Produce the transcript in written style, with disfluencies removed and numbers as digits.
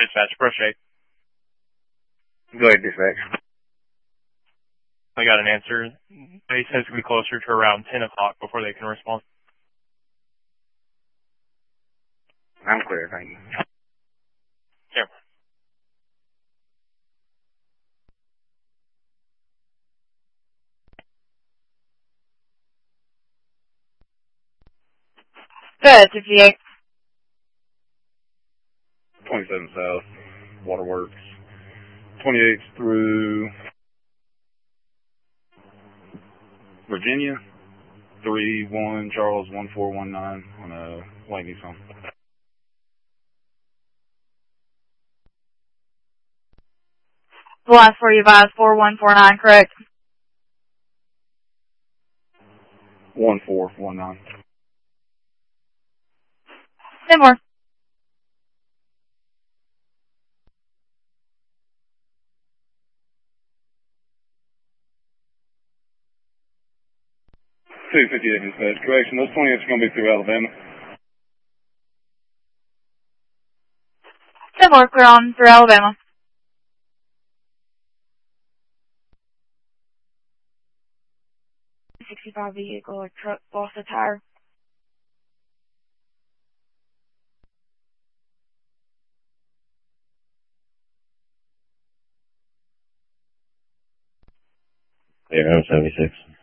dispatch. Appreciate. Go ahead, dispatch. I got an answer. Base has to be closer to around 10 o'clock before they can respond. I'm clear, thank you. Sure. Good, 58. 27 South, Waterworks. 28 through Virginia. 3-1 Charles 1419 on a white Nissan. The last four you advised, 4149, correct? 1419. 10 more. Dispatch. Correction, those 28s are going to be through Alabama. 10 more, clear on through Alabama. '65 vehicle or truck lost a tire. Yeah, 76.